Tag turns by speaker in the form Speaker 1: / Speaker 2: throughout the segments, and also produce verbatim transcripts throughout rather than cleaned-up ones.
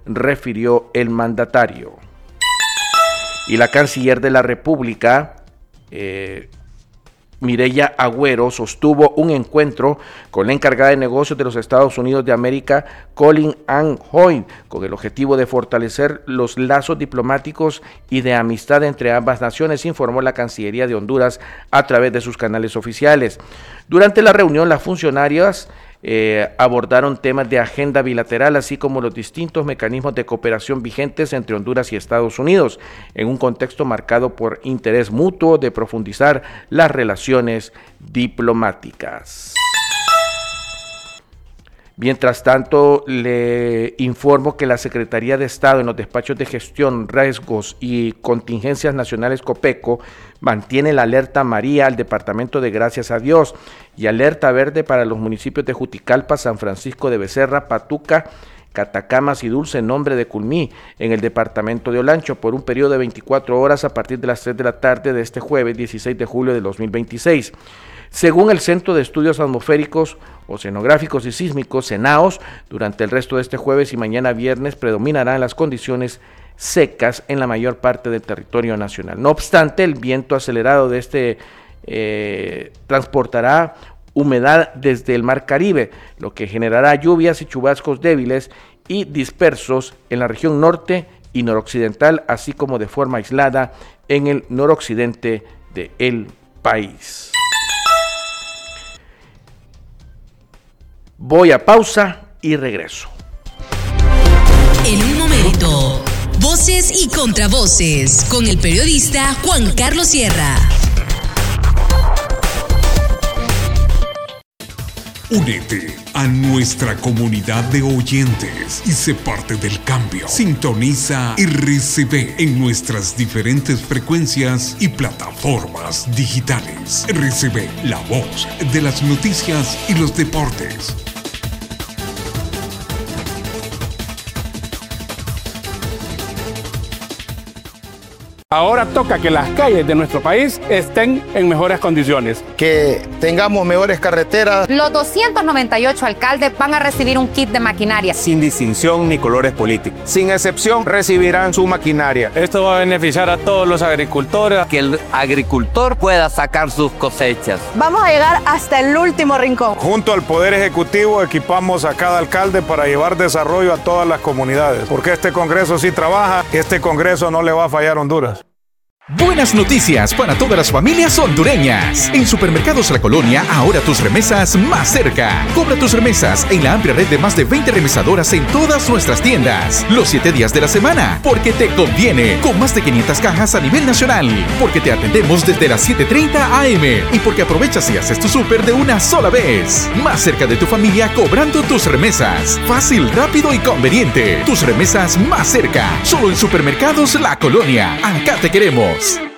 Speaker 1: refirió el mandatario. Y la canciller de la República, eh, Mireya Agüero, sostuvo un encuentro con la encargada de negocios de los Estados Unidos de América, Colin Ann Hoy, con el objetivo de fortalecer los lazos diplomáticos y de amistad entre ambas naciones, informó la Cancillería de Honduras a través de sus canales oficiales. Durante la reunión, las funcionarias Eh, abordaron temas de agenda bilateral, así como los distintos mecanismos de cooperación vigentes entre Honduras y Estados Unidos, en un contexto marcado por interés mutuo de profundizar las relaciones diplomáticas. Mientras tanto, le informo que la Secretaría de Estado en los despachos de gestión, riesgos y contingencias nacionales COPECO mantiene la alerta amarilla al departamento de Gracias a Dios y alerta verde para los municipios de Juticalpa, San Francisco de Becerra, Patuca, Catacamas y Dulce Nombre de Culmí en el departamento de Olancho por un periodo de veinticuatro horas a partir de las tres de la tarde de este jueves dieciséis de julio de dos mil veintiséis. Según el Centro de Estudios Atmosféricos, Oceanográficos y Sísmicos, CENAOS, durante el resto de este jueves y mañana viernes predominarán las condiciones secas en la mayor parte del territorio nacional. No obstante, el viento acelerado de este eh, transportará humedad desde el Mar Caribe, lo que generará lluvias y chubascos débiles y dispersos en la región norte y noroccidental, así como de forma aislada en el noroccidente del país. Voy a pausa y regreso.
Speaker 2: En un momento, voces y contravoces con el periodista Juan Carlos Sierra.
Speaker 3: Únete a nuestra comunidad de oyentes y sé parte del cambio. Sintoniza R C B en nuestras diferentes frecuencias y plataformas digitales. R C B, la voz de las noticias y los deportes.
Speaker 4: Ahora toca que las calles de nuestro país estén en mejores condiciones.
Speaker 5: Que tengamos mejores carreteras.
Speaker 6: Los doscientos noventa y ocho alcaldes van a recibir un kit de maquinaria.
Speaker 7: Sin distinción ni colores políticos.
Speaker 5: Sin excepción, recibirán su maquinaria.
Speaker 4: Esto va a beneficiar a todos los agricultores.
Speaker 8: Que el agricultor pueda sacar sus cosechas.
Speaker 9: Vamos a llegar hasta el último rincón.
Speaker 10: Junto al Poder Ejecutivo equipamos a cada alcalde para llevar desarrollo a todas las comunidades. Porque este Congreso sí trabaja, este Congreso no le va a fallar a Honduras.
Speaker 11: Buenas noticias para todas las familias hondureñas. En Supermercados La Colonia, ahora tus remesas más cerca. Cobra tus remesas en la amplia red de más de veinte remesadoras en todas nuestras tiendas. Los siete días de la semana, porque te conviene. Con más de quinientas cajas a nivel nacional. Porque te atendemos desde las siete treinta a eme. Y porque aprovechas y haces tu súper de una sola vez. Más cerca de tu familia cobrando tus remesas. Fácil, rápido y conveniente. Tus remesas más cerca. Solo en Supermercados La Colonia. Acá te queremos.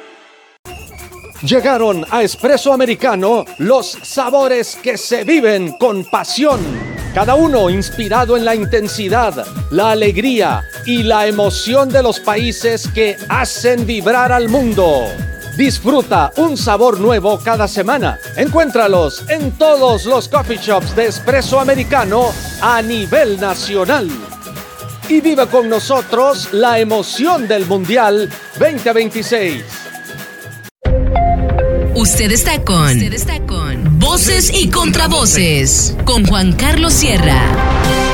Speaker 12: Llegaron a Espresso Americano los sabores que se viven con pasión. Cada uno inspirado en la intensidad, la alegría y la emoción de los países que hacen vibrar al mundo. Disfruta un sabor nuevo cada semana. Encuéntralos en todos los coffee shops de Espresso Americano a nivel nacional. Y vive con nosotros la emoción del Mundial veinte veintiséis.
Speaker 2: Usted está con, Usted está con Voces y Contravoces con Juan Carlos Sierra.